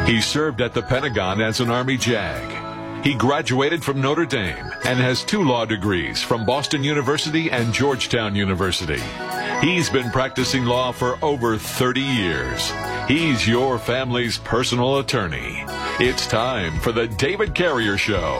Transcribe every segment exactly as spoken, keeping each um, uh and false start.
He served at the Pentagon as an Army JAG. He graduated from Notre Dame and has two law degrees from Boston University and Georgetown University. He's been practicing law for over thirty years. He's your family's personal attorney. It's time for the David Carrier Show.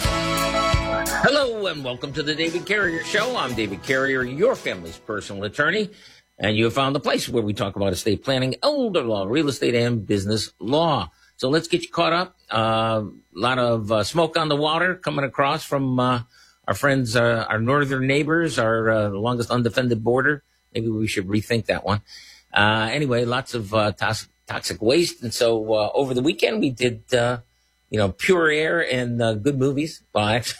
Hello and welcome to the David Carrier Show. I'm David Carrier, your family's personal attorney, and you have found the place where we talk about estate planning, elder law, real estate, and business law. So let's get you caught up. A uh, lot of uh, smoke on the water coming across from uh, our friends, uh, our northern neighbors, our uh, longest undefended border. Maybe we should rethink that one. Uh, anyway, lots of uh, tos- toxic waste. And so uh, over the weekend, we did, uh, you know, pure air and uh, good movies. Well, actually,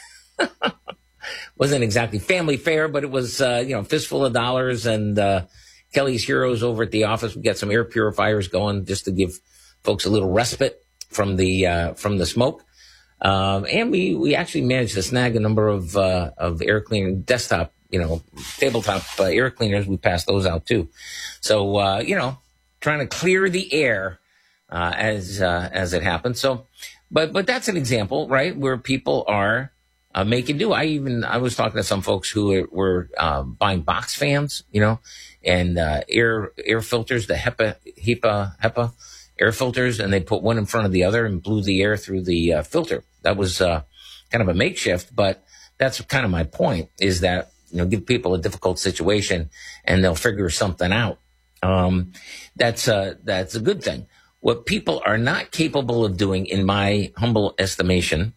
wasn't exactly family fare, but it was, uh, you know, fistful of dollars and uh, Kelly's Heroes over at the office. We got some air purifiers going just to give folks a little respite from the uh, from the smoke. Um, and we, we actually managed to snag a number of uh, of air cleaner desktop, you know, tabletop uh, air cleaners. We passed those out too. So, uh, you know, trying to clear the air uh, as uh, as it happens. So, but but that's an example, right, where people are uh, making do. I even I was talking to some folks who were uh, buying box fans, you know, and uh, air air filters, the HEPA HEPA HEPA air filters, and they put one in front of the other and blew the air through the uh, filter. That was uh, kind of a makeshift, but that's kind of my point, is that, you know, give people a difficult situation and they'll figure something out. Um, that's, uh, that's a good thing. What people are not capable of doing, in my humble estimation,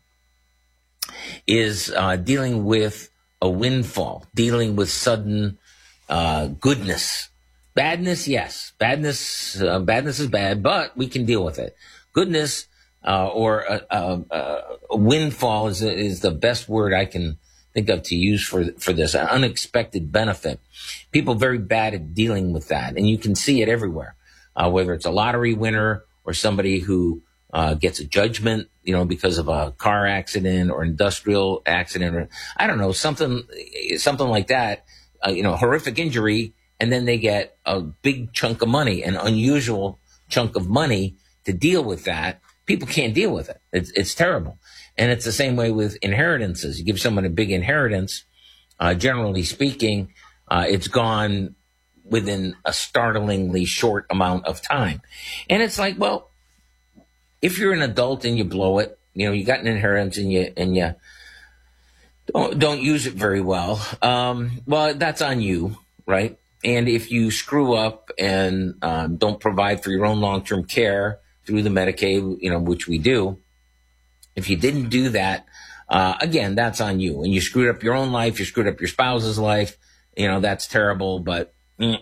is uh, dealing with a windfall, dealing with sudden uh, goodness. Badness, yes. Badness, uh, badness is bad, but we can deal with it. Goodness uh, or a, a, a windfall is, is the best word I can think of to use for for this. An unexpected benefit. People are very bad at dealing with that, and you can see it everywhere. Uh, whether it's a lottery winner or somebody who uh, gets a judgment, you know, because of a car accident or industrial accident, or I don't know, something something like that. Uh, you know, horrific injury. And then they get a big chunk of money, an unusual chunk of money to deal with that. People can't deal with it. It's, it's terrible. And it's the same way with inheritances. You give someone a big inheritance, uh, generally speaking, uh, it's gone within a startlingly short amount of time. And it's like, well, if you're an adult and you blow it, you know, you got an inheritance and you, and you don't, don't use it very well. Um, well, that's on you, right? And if you screw up and um, don't provide for your own long-term care through the Medicaid, you know, which we do, if you didn't do that, uh, again, that's on you. And you screwed up your own life, you screwed up your spouse's life, you know, that's terrible. But,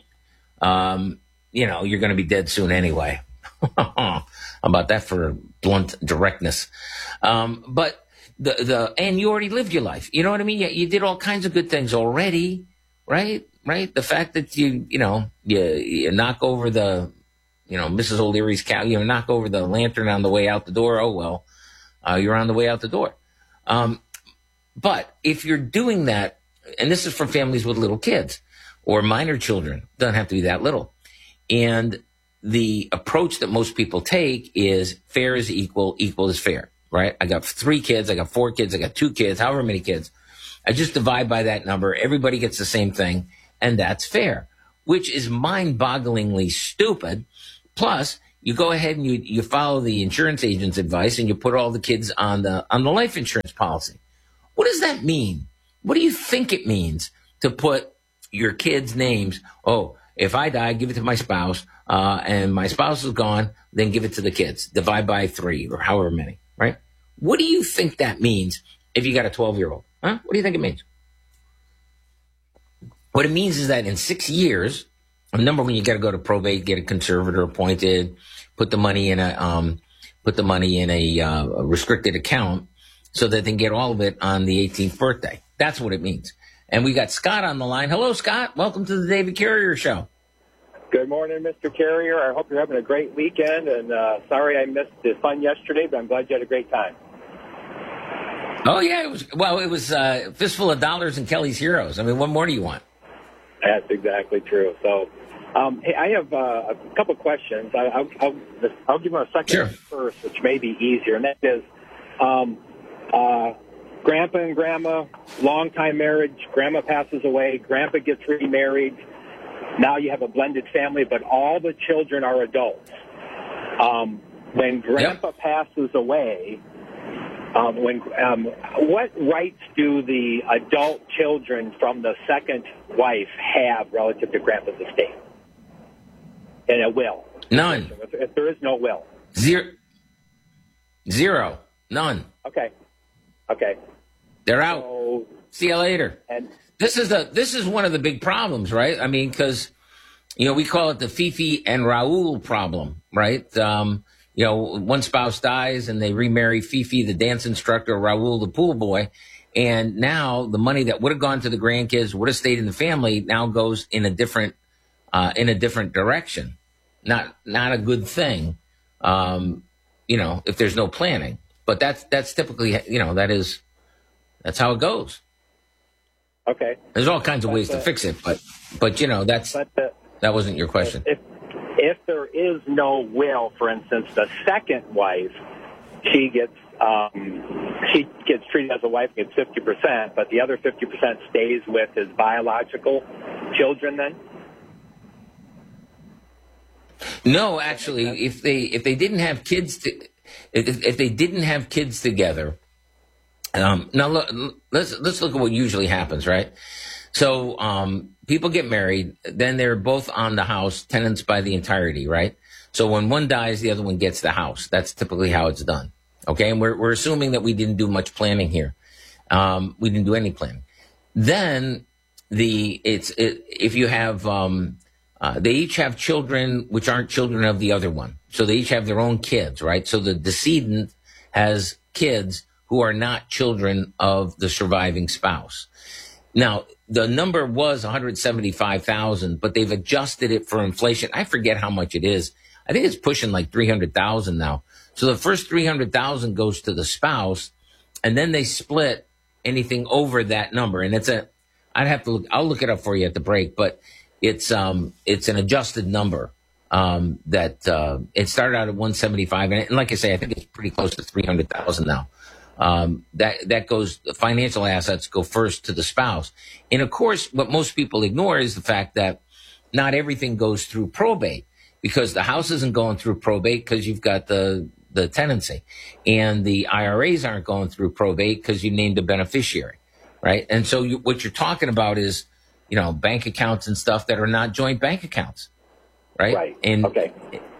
um, you know, you're going to be dead soon anyway. How about that for blunt directness? Um, but the the and you already lived your life. You know what I mean? You, you did all kinds of good things already, right? Right? The fact that you, you know, you, you knock over the, you know, Missus O'Leary's cow, you know, knock over the lantern on the way out the door. Oh, well, uh, you're on the way out the door. Um, but if you're doing that, and this is for families with little kids or minor children, doesn't have to be that little. And the approach that most people take is fair is equal, equal is fair, right? I got three kids, I got four kids, I got two kids, however many kids. I just divide by that number. Everybody gets the same thing. And that's fair, which is mind-bogglingly stupid. Plus, you go ahead and you, you follow the insurance agent's advice and you put all the kids on the on the life insurance policy. What does that mean? What do you think it means to put your kids' names? Oh, if I die, give it to my spouse, uh, and my spouse is gone, then give it to the kids. Divide by three or however many, right? What do you think that means if you got a twelve-year-old? Huh? What do you think it means? What it means is that in six years, number one, you got to go to probate, get a conservator appointed, put the money in a um, put the money in a, uh, a restricted account, so that they can get all of it on the eighteenth birthday. That's what it means. And we got Scott on the line. Hello, Scott. Welcome to the David Carrier Show. Good morning, Mister Carrier. I hope you're having a great weekend. And uh, sorry I missed the fun yesterday, but I'm glad you had a great time. Oh yeah, it was. Well, it was uh, a fistful of dollars in Kelly's Heroes. I mean, what more do you want? That's exactly true. So, um, hey, I have uh, a couple questions. I, I'll, I'll, I'll give them a second Sure. for first, which may be easier, and that is um, uh, Grandpa and Grandma, long-time marriage, Grandma passes away, Grandpa gets remarried. Now you have a blended family, but all the children are adults. Um, when Grandpa yep. passes away, um, when um, what rights do the adult children from the second wife have relative to Grandpa's estate? In a will? None. If, if there is no will. Zero. Zero. None. Okay. Okay. They're out. So, see you later. And this is the this is one of the big problems, right? I mean, because you know we call it the Fifi and Raul problem, right? Um, you know, one spouse dies and they remarry Fifi, the dance instructor, Raul, the pool boy, and now the money that would have gone to the grandkids, would have stayed in the family, now goes in a different uh, in a different direction. Not not a good thing, um, you know, if there's no planning. But that's that's typically, you know, that is that's how it goes. Okay. There's all kinds of but, ways uh, to fix it, but but you know that's but, uh, that wasn't your question. If if there is no will, for instance, the second wife, she gets um, she gets treated as a wife, gets fifty percent, but the other fifty percent stays with his biological children. Then. No, actually, if they if they didn't have kids, to, if if they didn't have kids together, um, now look, let's let's look at what usually happens, right? So um, people get married, then they're both on the house, tenants by the entirety, right? So when one dies, the other one gets the house. That's typically how it's done. Okay, and we're we're assuming that we didn't do much planning here. Um, we didn't do any planning. Then the it's it, if you have. Um, Uh, they each have children which aren't children of the other one. So they each have their own kids, right? So the decedent has kids who are not children of the surviving spouse. Now, the number was one hundred seventy-five thousand, but they've adjusted it for inflation. I forget how much it is. I think it's pushing like three hundred thousand now. So the first three hundred thousand goes to the spouse, and then they split anything over that number. And it's a, I'd have to look, I'll look it up for you at the break, but It's um it's an adjusted number um that uh, it started out at one seventy-five, and, and like I say, I think it's pretty close to three hundred thousand now. Um, that that goes the financial assets go first to the spouse, and of course, what most people ignore is the fact that not everything goes through probate, because the house isn't going through probate because you've got the the tenancy, and the I R As aren't going through probate because you named a beneficiary, right? And so you, what you're talking about is, you know, bank accounts and stuff that are not joint bank accounts, right? Right. And okay.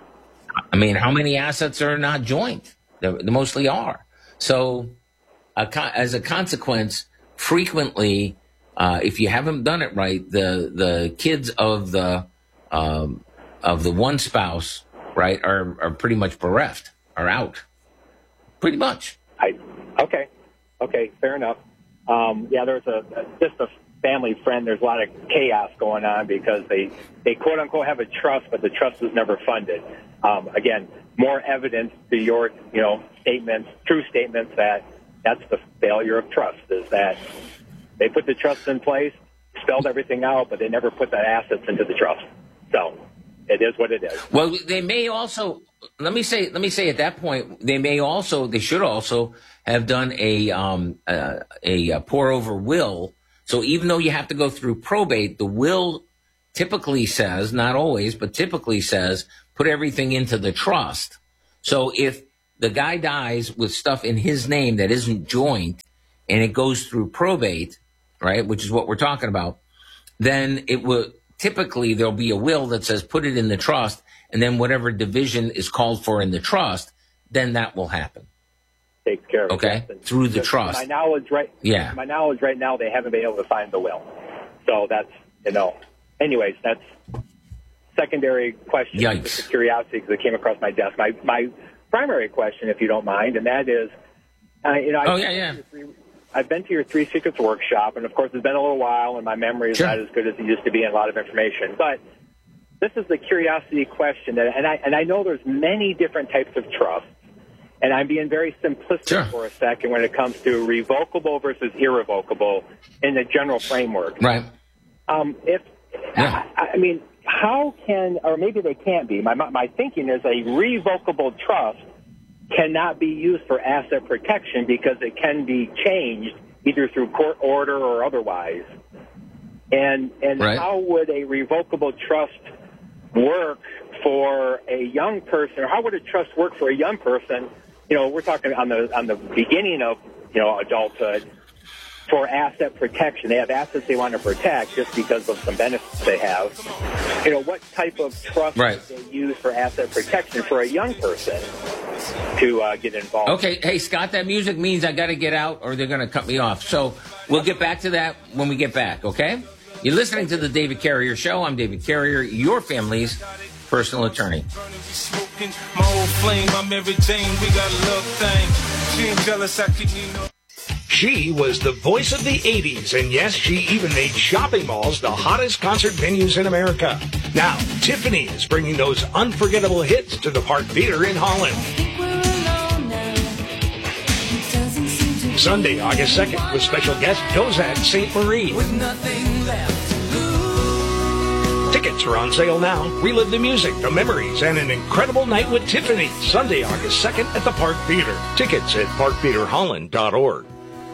I mean, how many assets are not joint? They, they mostly are. So, a, as a consequence, frequently, uh, if you haven't done it right, the the kids of the um, of the one spouse, right, are are pretty much bereft, are out, pretty much. I okay, okay, fair enough. Um, yeah, there's a just a. family friend, there's a lot of chaos going on because they, they quote unquote have a trust, but the trust was never funded. Um, again, more evidence to your, you know, statements, true statements that that's the failure of trust, is that they put the trust in place, spelled everything out, but they never put the assets into the trust. So it is what it is. Well, they may also, let me say, let me say at that point, they may also, they should also have done a, um, uh, a, a pour over will. So even though you have to go through probate, the will typically says, not always, but typically says, put everything into the trust. So if the guy dies with stuff in his name that isn't joint and it goes through probate, right, which is what we're talking about, then it will typically there'll be a will that says put it in the trust, and then whatever division is called for in the trust, then that will happen. Takes care of okay, it. through the Just trust. My knowledge, right? Yeah. My knowledge right now, they haven't been able to find the will. So that's, you know, anyways, that's secondary question. Yikes. Just a curiosity because it came across my desk. My my primary question, if you don't mind, and that is, uh, you know, I've, oh, yeah, yeah. Three, I've been to your Three Secrets workshop, and of course, it's been a little while, and my memory is sure. not as good as it used to be in a lot of information. But this is the curiosity question, that, and I and I know there's many different types of trusts. And I'm being very simplistic sure. for a second when it comes to revocable versus irrevocable in the general framework. Right. Um, if yeah. I, I mean, how can, or maybe they can't be. My my thinking is a revocable trust cannot be used for asset protection because it can be changed either through court order or otherwise. And and right. how would a revocable trust work for a young person, or how would a trust work for a young person? You know, we're talking on the on the beginning of, you know, adulthood, for asset protection. They have assets they want to protect just because of some benefits they have. You know, what type of trust right. would they use for asset protection for a young person to uh, get involved? Okay, hey, Scott, that music means I got to get out or they're going to cut me off. So we'll get back to that when we get back, okay? You're listening to the David Carrier Show. I'm David Carrier, your family's personal attorney. My old flame, I'm Mary Jane, we got a love thing. She ain't jealous, I keep me know. She was the voice of the eighties, and yes, she even made shopping malls the hottest concert venues in America. Now, Tiffany is bringing those unforgettable hits to the Park Theater in Holland. Sunday, August second, with special guest Dozat Saint Marie. Tickets are on sale now. Relive the music, the memories, and an incredible night with Tiffany. Sunday, August second at the Park Theater. Tickets at park theater holland dot org.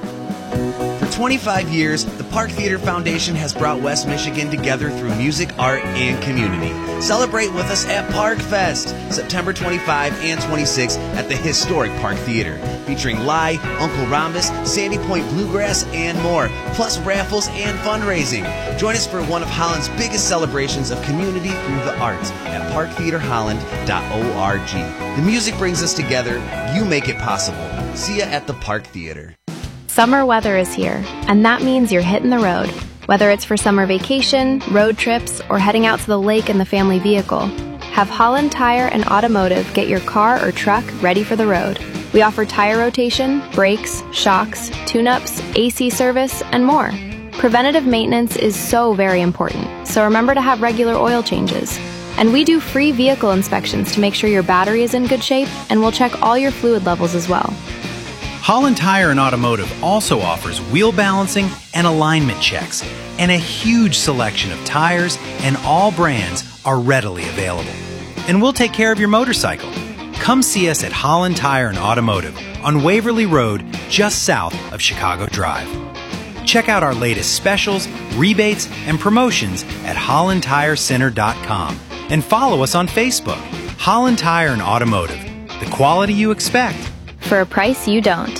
For twenty-five years, the Park Theater Foundation has brought West Michigan together through music, art, and community. Celebrate with us at Park Fest, September twenty-fifth and twenty-sixth at the historic Park Theater, featuring Lai, Uncle Rhombus, Sandy Point Bluegrass, and more, plus raffles and fundraising. Join us for one of Holland's biggest celebrations of community through the arts at park theater holland dot org. The music brings us together. You make it possible. See ya at the Park Theater. Summer weather is here, and that means you're hitting the road. Whether it's for summer vacation, road trips, or heading out to the lake in the family vehicle, have Holland Tire and Automotive get your car or truck ready for the road. We offer tire rotation, brakes, shocks, tune-ups, A C service, and more. Preventative maintenance is so very important, so remember to have regular oil changes. And we do free vehicle inspections to make sure your battery is in good shape, and we'll check all your fluid levels as well. Holland Tire and Automotive also offers wheel balancing and alignment checks, and a huge selection of tires and all brands are readily available. And we'll take care of your motorcycle. Come see us at Holland Tire and Automotive on Waverly Road, just south of Chicago Drive. Check out our latest specials, rebates, and promotions at holland tire center dot com and follow us on Facebook. Holland Tire and Automotive, the quality you expect for a price you don't.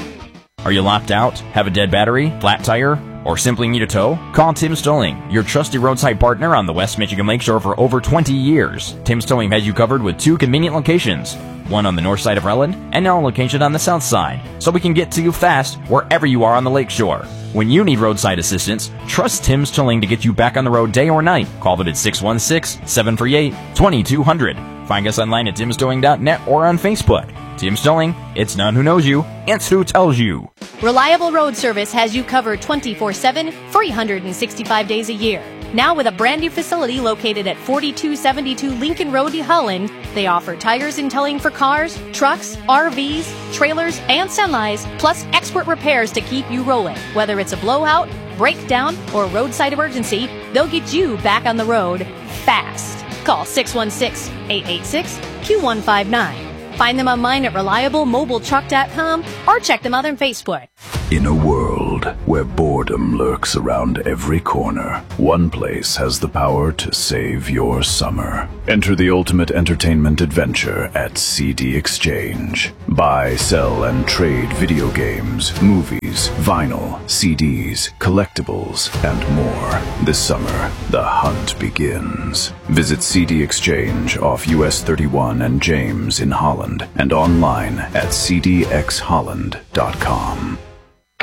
Are you locked out? Have a dead battery? Flat tire? Or simply need a tow? Call Tim's Towing, your trusty roadside partner on the West Michigan Lakeshore for over twenty years. Tim's Towing has you covered with two convenient locations, one on the north side of Relland and now a location on the south side, so we can get to you fast wherever you are on the lakeshore. When you need roadside assistance, trust Tim's Towing to get you back on the road day or night. Call them at six one six, seven three eight, two two zero zero. Find us online at tims towing dot net or on Facebook. Tim's Towing, it's not who knows you, it's who tells you. Reliable Road Service has you covered twenty-four seven, three hundred sixty-five days a year. Now with a brand new facility located at forty-two seventy-two Lincoln Road, Holland, they offer tires and towing for cars, trucks, R Vs, trailers, and semis, plus expert repairs to keep you rolling. Whether it's a blowout, breakdown, or roadside emergency, they'll get you back on the road fast. Call six one six, eight eight six, Q one five nine. Find them online at reliable mobile truck dot com or check them out on Facebook. In a world where boredom lurks around every corner, one place has the power to save your summer. Enter the ultimate entertainment adventure at C D Exchange. Buy, sell, and trade video games, movies, vinyl, C Ds, collectibles, and more. This summer, the hunt begins. Visit C D Exchange off U S thirty-one and James in Holland and online at c d x holland dot com.